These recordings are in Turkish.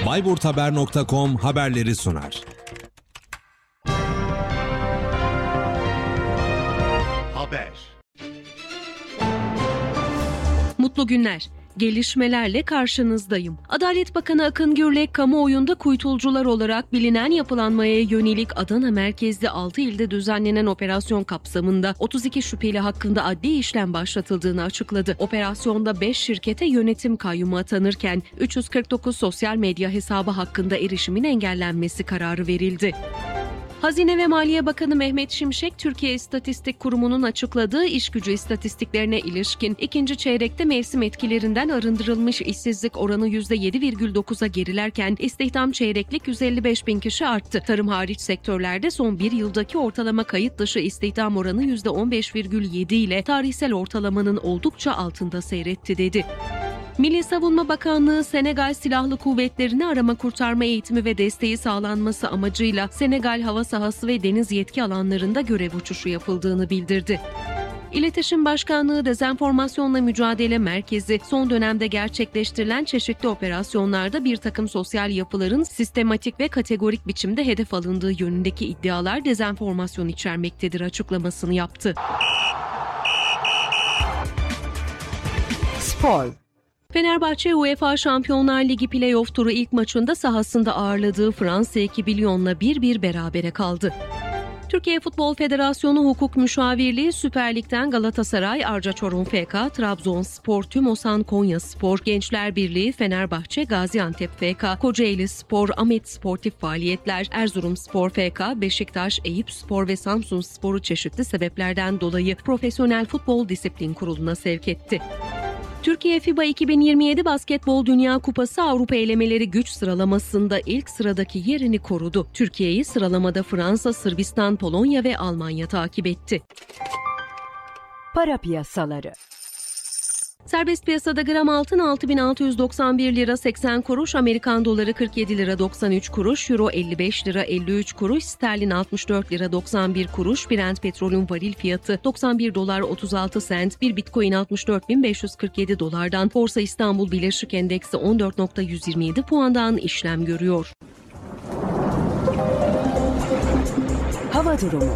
bayburthaber.com haberleri sunar. Haber. Mutlu günler. Gelişmelerle karşınızdayım. Adalet Bakanı Akın Gürlek, kamuoyunda kuytulcular olarak bilinen yapılanmaya yönelik Adana merkezli 6 ilde düzenlenen operasyon kapsamında 32 şüpheli hakkında adli işlem başlatıldığını açıkladı. Operasyonda 5 şirkete yönetim kayyumu atanırken 349 sosyal medya hesabı hakkında erişimin engellenmesi kararı verildi. Hazine ve Maliye Bakanı Mehmet Şimşek, Türkiye İstatistik Kurumu'nun açıkladığı işgücü istatistiklerine ilişkin ikinci çeyrekte mevsim etkilerinden arındırılmış işsizlik oranı %7,9'a gerilerken istihdam çeyreklik 155 bin kişi arttı. Tarım hariç sektörlerde son bir yıldaki ortalama kayıt dışı istihdam oranı %15,7 ile tarihsel ortalamanın oldukça altında seyretti dedi. Milli Savunma Bakanlığı, Senegal Silahlı Kuvvetleri'ne arama kurtarma eğitimi ve desteği sağlanması amacıyla Senegal hava sahası ve deniz yetki alanlarında görev uçuşu yapıldığını bildirdi. İletişim Başkanlığı Dezenformasyonla Mücadele Merkezi, son dönemde gerçekleştirilen çeşitli operasyonlarda bir takım sosyal yapıların sistematik ve kategorik biçimde hedef alındığı yönündeki iddialar dezenformasyon içermektedir açıklamasını yaptı. Spor. Fenerbahçe, UEFA Şampiyonlar Ligi play-off turu ilk maçında sahasında ağırladığı Fransa ekibi Lyon'la 1-1 berabere kaldı. Türkiye Futbol Federasyonu Hukuk Müşavirliği Süper Lig'den Galatasaray, Arca Çorum FK, Trabzonspor, Tümosan Konyaspor, Gençler Birliği, Fenerbahçe, Gaziantep FK, Kocaeli Spor, Ahmet Sportif Faaliyetler, Erzurumspor FK, Beşiktaş, Eyüpspor ve Samsunspor'u çeşitli sebeplerden dolayı Profesyonel Futbol Disiplin Kurulu'na sevk etti. Türkiye FIBA 2027 Basketbol Dünya Kupası Avrupa elemeleri güç sıralamasında ilk sıradaki yerini korudu. Türkiye'yi sıralamada Fransa, Sırbistan, Polonya ve Almanya takip etti. Para piyasaları. Serbest piyasada gram altın 6.691 lira 80 kuruş, Amerikan doları 47 lira 93 kuruş, euro 55 lira 53 kuruş, sterlin 64 lira 91 kuruş, Brent petrolün varil fiyatı 91 dolar 36 sent, bir bitcoin 64.547 dolardan, Borsa İstanbul Birleşik Endeksi 14.127 puandan işlem görüyor. Hava durumu.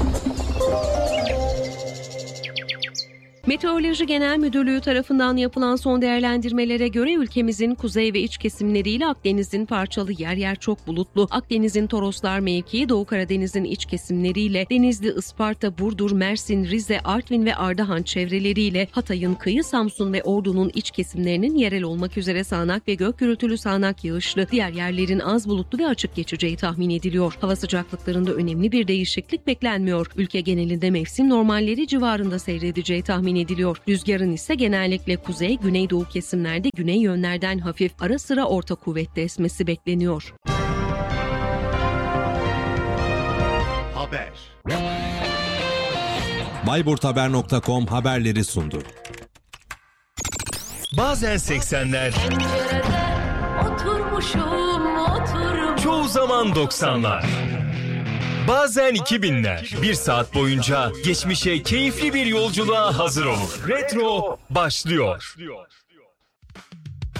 Meteoroloji Genel Müdürlüğü tarafından yapılan son değerlendirmelere göre ülkemizin kuzey ve iç kesimleriyle Akdeniz'in parçalı yer yer çok bulutlu, Akdeniz'in Toroslar mevkii, Doğu Karadeniz'in iç kesimleriyle Denizli, Isparta, Burdur, Mersin, Rize, Artvin ve Ardahan çevreleriyle Hatay'ın kıyı, Samsun ve Ordu'nun iç kesimlerinin yerel olmak üzere sağanak ve gök gürültülü sağanak yağışlı, diğer yerlerin az bulutlu ve açık geçeceği tahmin ediliyor. Hava sıcaklıklarında önemli bir değişiklik beklenmiyor. Ülke genelinde mevsim normalleri civarında seyredeceği tahmin ediliyor. Rüzgarın ise genellikle kuzey, güneydoğu kesimlerde güney yönlerden hafif, ara sıra orta kuvvetli esmesi bekleniyor. Haber. bayburthaber.com haberleri sundu. Bazen 80'ler, çoğu zaman 90'lar. Bazen 2000'ler. Bir saat boyunca geçmişe keyifli bir yolculuğa hazır olun. Retro başlıyor.